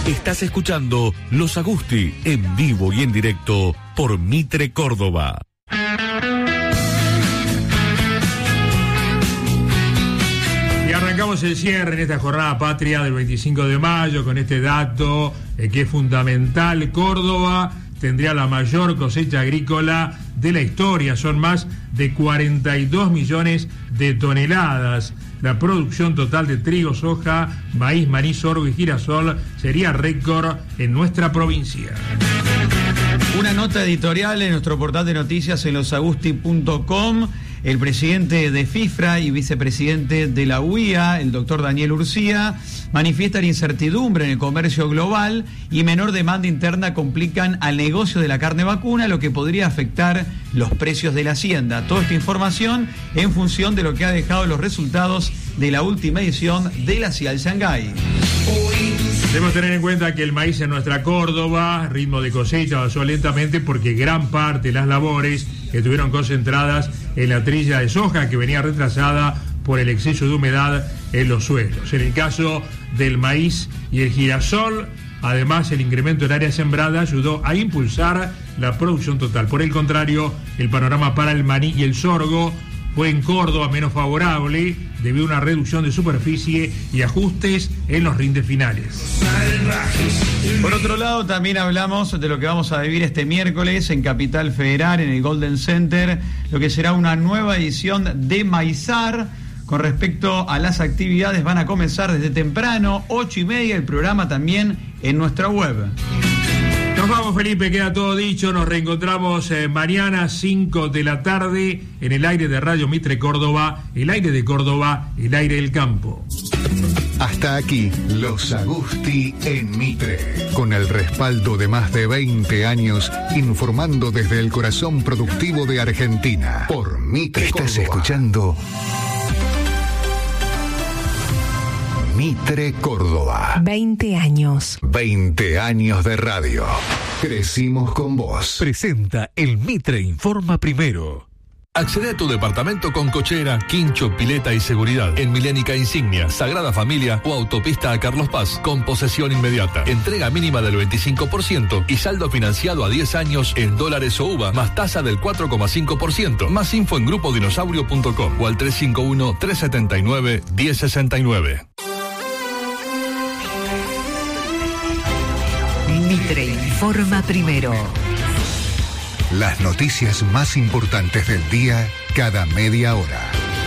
Estás escuchando Los Agusti en vivo y en directo por Mitre Córdoba. Y arrancamos el cierre en esta jornada patria del 25 de mayo con este dato que es fundamental. Córdoba tendría la mayor cosecha agrícola de la historia, son más de 42 millones de toneladas. La producción total de trigo, soja, maíz, maní, sorgo y girasol sería récord en nuestra provincia. Una nota editorial en nuestro portal de noticias en losagusti.com. El presidente de FIFRA y vicepresidente de la UIA, el doctor Daniel Urcía, manifiestan incertidumbre en el comercio global y menor demanda interna complican al negocio de la carne vacuna, lo que podría afectar los precios de la hacienda. Toda esta información en función de lo que ha dejado los resultados de la última edición de la CIAL Shanghái. Debemos tener en cuenta que el maíz en nuestra Córdoba, ritmo de cosecha, avanzó lentamente porque gran parte de las labores estuvieron concentradas en la trilla de soja que venía retrasada por el exceso de humedad en los suelos. En el caso del maíz y el girasol, además el incremento en área sembrada ayudó a impulsar la producción total. Por el contrario, el panorama para el maní y el sorgo fue en Córdoba menos favorable debido a una reducción de superficie y ajustes en los rindes finales. Por otro lado, también hablamos de lo que vamos a vivir este miércoles en Capital Federal, en el Golden Center, lo que será una nueva edición de Maizar. Con respecto a las actividades, van a comenzar desde temprano, 8:30, el programa también en nuestra web. Nos vamos, Felipe, queda todo dicho. Nos reencontramos mañana 5 de la tarde en el aire de Radio Mitre Córdoba, el aire de Córdoba, el aire del campo. Hasta aquí, Los Agusti en Mitre, con el respaldo de más de 20 años informando desde el corazón productivo de Argentina. Por Mitre Córdoba. Estás escuchando Mitre Córdoba. 20 años. 20 años de radio. Crecimos con vos. Presenta el Mitre Informa Primero. Accede a tu departamento con cochera, quincho, pileta y seguridad en Milénica Insignia, Sagrada Familia o Autopista a Carlos Paz, con posesión inmediata. Entrega mínima del 25% y saldo financiado a 10 años en dólares o UVA, más tasa del 4,5%. Más info en grupodinosaurio.com o al 351-379-1069. Mitre Informa Primero. Las noticias más importantes del día cada media hora.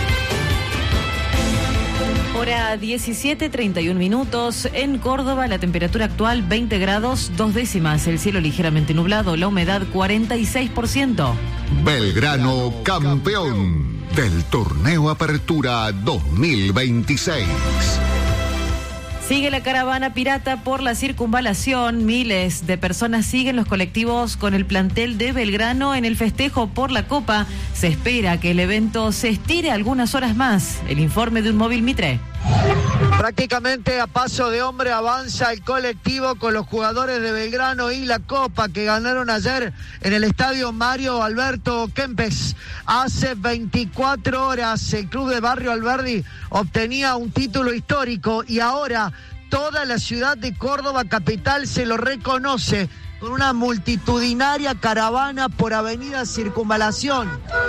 Hora 17:31 minutos. En Córdoba, la temperatura actual 20 grados 2 décimas. El cielo ligeramente nublado, la humedad 46%. Belgrano campeón del Torneo Apertura 2026. Sigue la caravana pirata por la circunvalación. Miles de personas siguen los colectivos con el plantel de Belgrano en el festejo por la Copa. Se espera que el evento se estire algunas horas más. El informe de Un Móvil Mitre. Prácticamente a paso de hombre avanza el colectivo con los jugadores de Belgrano y la Copa que ganaron ayer en el estadio Mario Alberto Kempes. Hace 24 horas el club de Barrio Alberdi obtenía un título histórico y ahora toda la ciudad de Córdoba capital se lo reconoce con una multitudinaria caravana por Avenida Circunvalación.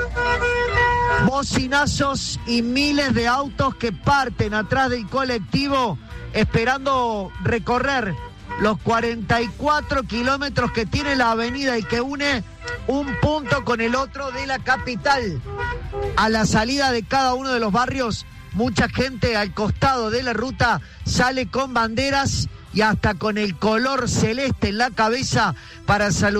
Bocinazos y miles de autos que parten atrás del colectivo esperando recorrer los 44 kilómetros que tiene la avenida y que une un punto con el otro de la capital. A la salida de cada uno de los barrios, mucha gente al costado de la ruta sale con banderas y hasta con el color celeste en la cabeza para saludar